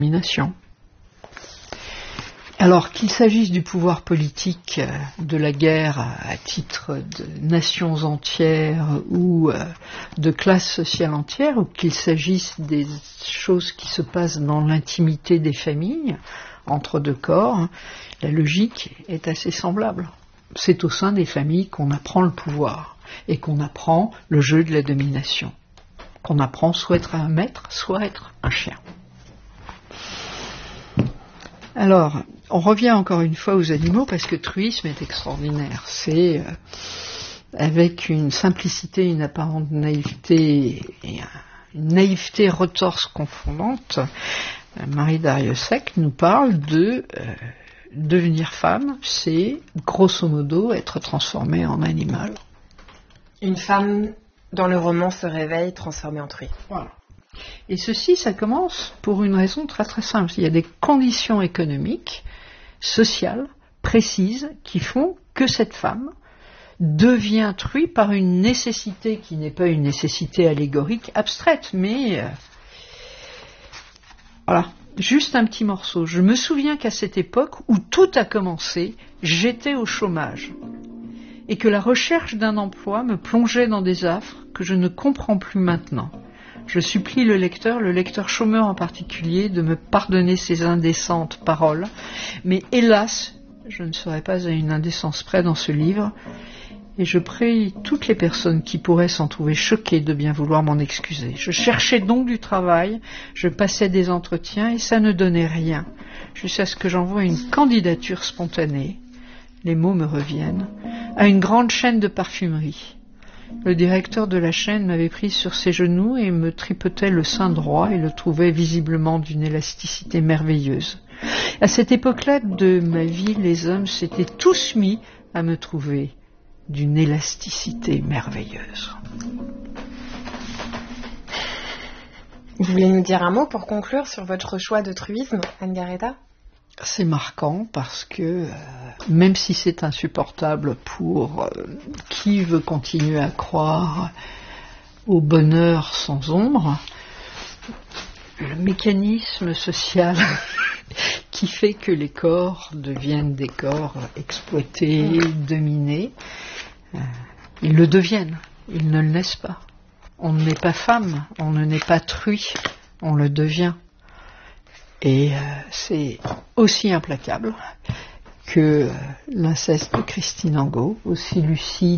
domination. Alors qu'il s'agisse du pouvoir politique, de la guerre à titre de nations entières ou de classes sociales entières, ou qu'il s'agisse des choses qui se passent dans l'intimité des familles, entre deux corps, la logique est assez semblable. C'est au sein des familles qu'on apprend le pouvoir et qu'on apprend le jeu de la domination, qu'on apprend soit être un maître, soit être un chien. Alors, on revient encore une fois aux animaux parce que truisme est extraordinaire. C'est avec une simplicité, une apparente naïveté et une naïveté retorse confondante, Marie Darrieussecq nous parle de devenir femme, c'est grosso modo être transformée en animal. Une femme dans le roman se réveille transformée en truie. Voilà. Et ceci, ça commence pour une raison très très simple. Il y a des conditions économiques, sociales, précises, qui font que cette femme devient truie par une nécessité qui n'est pas une nécessité allégorique abstraite, mais voilà, juste un petit morceau. Je me souviens qu'à cette époque où tout a commencé, j'étais au chômage et que la recherche d'un emploi me plongeait dans des affres que je ne comprends plus maintenant. Je supplie le lecteur chômeur en particulier, de me pardonner ces indécentes paroles, mais hélas, je ne serai pas à une indécence près dans ce livre, et je prie toutes les personnes qui pourraient s'en trouver choquées de bien vouloir m'en excuser. Je cherchais donc du travail, je passais des entretiens, et ça ne donnait rien, jusqu'à ce que j'envoie une candidature spontanée, les mots me reviennent, à une grande chaîne de parfumerie. Le directeur de la chaîne m'avait prise sur ses genoux et me tripotait le sein droit et le trouvait visiblement d'une élasticité merveilleuse. À cette époque-là de ma vie, les hommes s'étaient tous mis à me trouver d'une élasticité merveilleuse. Vous voulez nous dire un mot pour conclure sur votre choix de truisme, Anne Garréta ? C'est marquant parce que même si c'est insupportable pour qui veut continuer à croire au bonheur sans ombre, le mécanisme social qui fait que les corps deviennent des corps exploités, dominés, ils le deviennent, ils ne le naissent pas. On n'est pas femme, on ne naît pas truie, on le devient. Et c'est aussi implacable que l'inceste de Christine Angot, aussi lucide